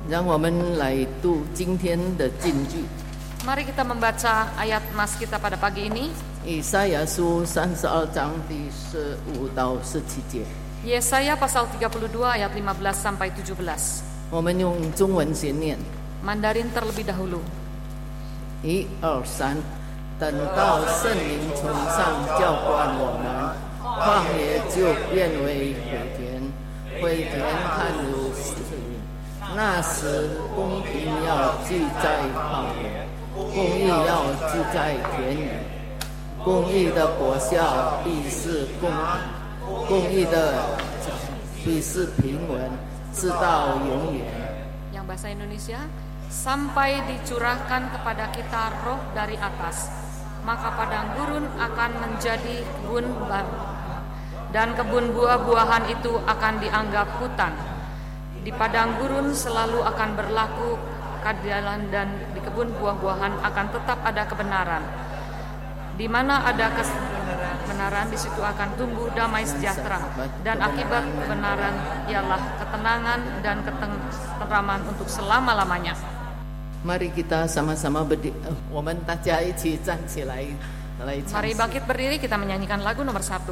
让我们来读今天的金句。 Mari kita membaca ayat nas kita pada pagi ini. 以赛亚书32章第15到17节。 Yesaya pasal 32 ayat 15 sampai 17. 我们用中文先念。 Mandarin terlebih dahulu. 1、2、3，等到圣灵从上浇灌我们，旷野就变为水田，水田看如死荫。那时公平要聚在旷野，公义要聚在田里。公义的果效必是公平，公义的必是平稳，直到永远。 Yang bahasa Indonesia, sampai dicurahkan kepada kita roh dari atas, maka padang gurun akan menjadi kebun baru, dan kebun buah-buahan itu akan dianggap hutan. Di padang gurun selalu akan berlaku keadilan, dan di kebun buah-buahan akan tetap ada kebenaran. Di mana ada kebenaran, di situ akan tumbuh damai sejahtera, dan akibat kebenaran ialah ketenangan dan ketenteraman untuk selama-lamanya. Mari kita sama-sama berdiri, 我们大家一起站起来，来唱。 Mari bangkit berdiri, kita menyanyikan lagu nomor 1.